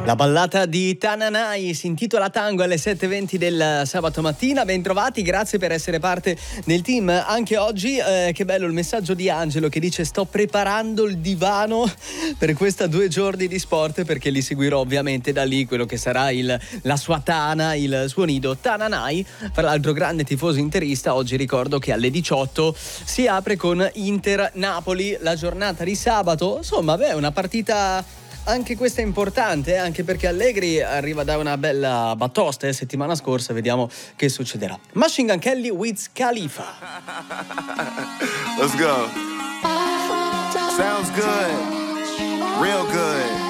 La ballata di Tananai si intitola Tango alle 7:20 del sabato mattina. Bentrovati, grazie per essere parte del team anche oggi. Che bello il messaggio di Angelo che dice: sto preparando il divano per questa 2 giorni di sport, perché li seguirò ovviamente da lì, quello che sarà la sua tana, il suo nido. Tananai, fra l'altro grande tifoso interista. Oggi ricordo che alle 18 si apre con Inter-Napoli la giornata di sabato. Insomma, beh, una partita anche questa è importante, anche perché Allegri arriva da una bella batosta settimana scorsa. Vediamo che succederà. Machine Gun Kelly with Khalifa. Let's go. Sounds good. Real good.